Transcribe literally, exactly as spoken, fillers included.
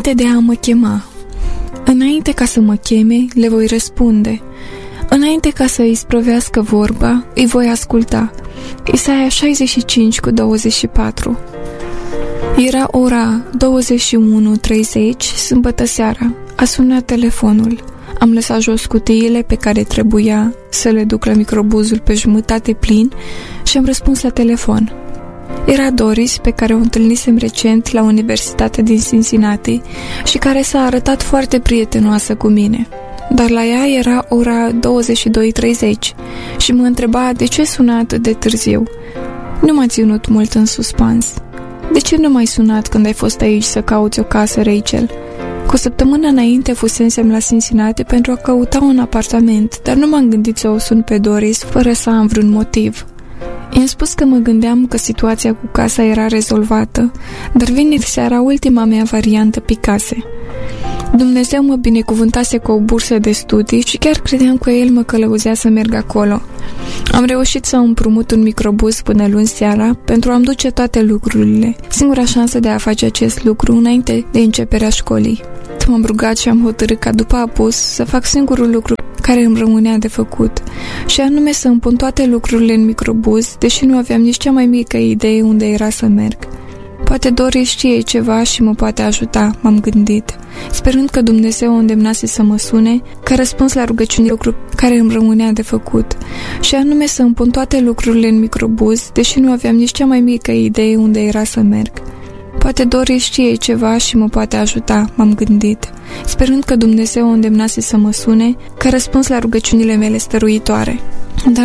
Înainte de a mă chema, înainte ca să mă cheme, le voi răspunde. Înainte ca să îi sprăvească vorba, îi voi asculta. Isaia șaizeci și cinci cu douăzeci și patru. Era ora douăzeci și unu treizeci, sâmbătă seara. A sunat telefonul. Am lăsat jos cutiile pe care trebuia să le duc la microbuzul pe jumătate plin și am răspuns la telefon. Era Doris, pe care o întâlnisem recent la Universitatea din Cincinnati și care s-a arătat foarte prietenoasă cu mine. Dar la ea era ora douăzeci și doi treizeci și mă întreba de ce suna atât de târziu. Nu m-a ținut mult în suspans. De ce nu m-ai sunat când ai fost aici să cauți o casă, Rachel? Cu o săptămână înainte fusesem la Cincinnati pentru a căuta un apartament, dar nu m-am gândit să o sun pe Doris fără să am vreun motiv. I-am spus că mă gândeam că situația cu casa era rezolvată, dar vineri seara ultima mea variantă picase. Dumnezeu mă binecuvântase cu o bursă de studii și chiar credeam că El mă călăuzea să merg acolo. Am reușit să împrumut un microbuz până luni seara pentru a-mi duce toate lucrurile, singura șansă de a face acest lucru înainte de începerea școlii. M-am rugat și am hotărât ca după apus să fac singurul lucru care îmi rămânea de făcut, și anume să îmi pun toate lucrurile în microbuz, deși nu aveam nici cea mai mică idee unde era să merg. Poate Doris știe ceva și mă poate ajuta, m-am gândit, sperând că Dumnezeu o îndemnase să mă sune ca răspuns la rugăciunile lucru care îmi rămânea de făcut, și anume să îmi pun toate lucrurile în microbuz, deși nu aveam nici cea mai mică idee unde era să merg. Poate Doris știe ceva și mă poate ajuta, m-am gândit, sperând că Dumnezeu o îndemnase să mă sune ca răspuns la rugăciunile mele stăruitoare. Dar